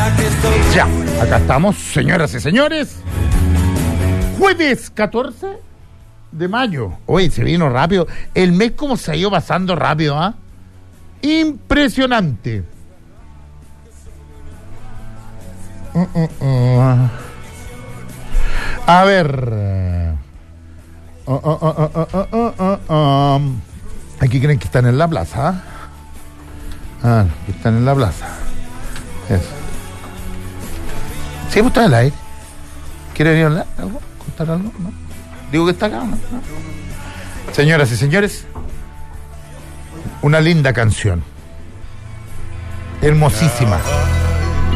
Ya, acá estamos, señoras y señores. Jueves 14 de mayo. Oye, se vino rápido. El mes como se ha ido pasando rápido, ¿ah? Impresionante. A ver. Aquí creen que están en la plaza, ¿ah? Que están en la plaza. Eso. ¿Sí está en el aire? ¿Quiere venir a hablar algo? ¿Contar algo? ¿No? Digo que está acá, ¿no? Señoras y señores, una linda canción. Hermosísima.